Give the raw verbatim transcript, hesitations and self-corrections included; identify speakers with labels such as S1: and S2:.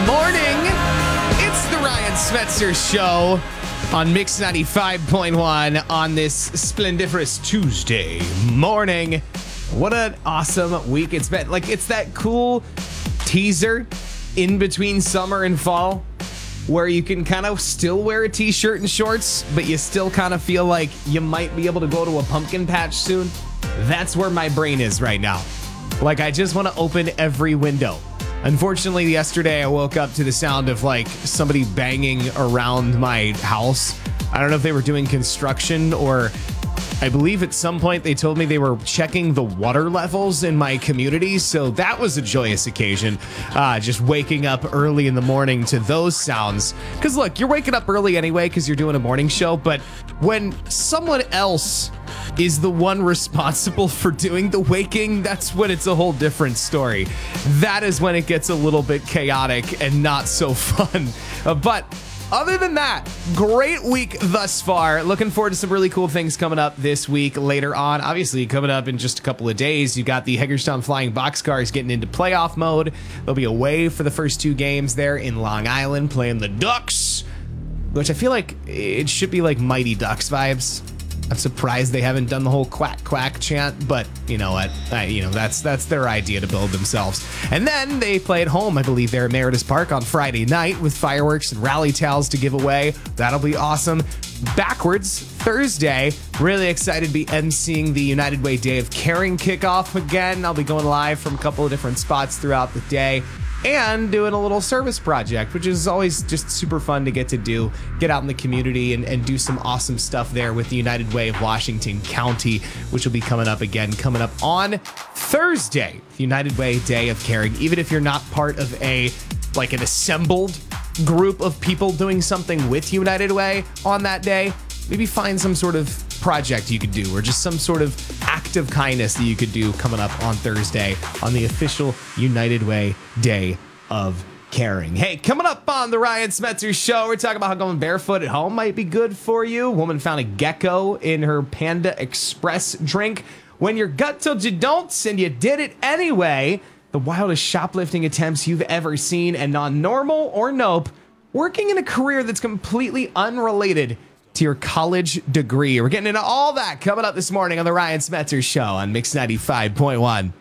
S1: morning. It's the Ryan Smetzer Show on Mix ninety-five point one on this splendiferous Tuesday morning. What an awesome week it's been. Like, it's that cool teaser in between summer and fall where you can kind of still wear a t-shirt and shorts, but you still kind of feel like you might be able to go to a pumpkin patch soon. That's where my brain is right now. Like, I just want to open every window. Unfortunately, yesterday I woke up to the sound of like somebody banging around my house. I don't know if they were doing construction, or I believe at some point they told me they were checking the water levels in my community. So that was a joyous occasion. Uh, just waking up early in the morning to those sounds. Because look, you're waking up early anyway because you're doing a morning show. But when someone else is the one responsible for doing the waking, that's when it's a whole different story. That is when it gets a little bit chaotic and not so fun. Uh, but other than that, great week thus far. Looking forward to some really cool things coming up this week later on. Obviously, coming up in just a couple of days, you got the Hagerstown Flying Boxcars getting into playoff mode. They'll be away for the first two games there in Long Island playing the Ducks, which I feel like it should be like Mighty Ducks vibes. I'm surprised they haven't done the whole quack quack chant, but you know what? I, you know, that's that's their idea to build themselves. And then they play at home, I believe, there at Meredith Park on Friday night with fireworks and rally towels to give away. That'll be awesome. Backwards, Thursday, really excited to be emceeing the United Way Day of Caring kickoff again. I'll be going live from a couple of different spots throughout the day and doing a little service project, which is always just super fun to get to do, get out in the community and, and do some awesome stuff there with the United Way of Washington County, which will be coming up again, coming up on Thursday, the United Way Day of Caring. Even if you're not part of a, like an assembled group of people doing something with United Way on that day, maybe find some sort of project you could do, or just some sort of act of kindness that you could do coming up on Thursday on the official United Way Day of Caring. Hey, coming up on the Ryan Smetzer Show, we're talking about how going barefoot at home might be good for you. A woman found a gecko in her Panda Express drink. When your gut told you don't, and you did it anyway. The wildest shoplifting attempts you've ever seen, and on Normal or Nope, working in a career that's completely unrelated to your college degree. We're getting into all that coming up this morning on the Ryan Smetzer Show on Mix ninety-five point one.